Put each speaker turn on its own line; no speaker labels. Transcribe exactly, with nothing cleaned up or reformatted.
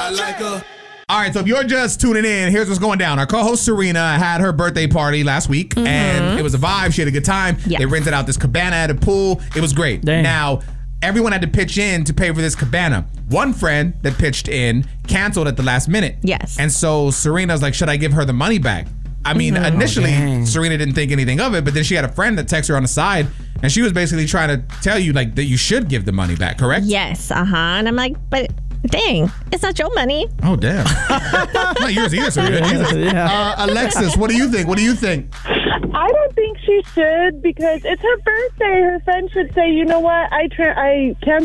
I like her.
All right, so if you're just tuning in, here's what's going down. Our co-host Serena had her birthday party last week, mm-hmm. and it was a vibe. She had a good time. Yes. They rented out this cabana at a pool. It was great. Dang. Now, everyone had to pitch in to pay for this cabana. One friend that pitched in canceled at the last minute.
Yes.
And so Serena's like, should I give her the money back? I mean, mm-hmm. initially, oh, Serena didn't think anything of it, but then she had a friend that texted her on the side, and she was basically trying to tell you, like, that you should give the money back, correct?
Yes, uh-huh. And I'm like, but dang, it's not your money.
Oh, damn. Not yours either, Serena. Jesus. Yeah. Uh, Alexis, what do you think? What do you think?
I don't think she should, because it's her birthday. Her friend should say, you know what, I tra- I canceled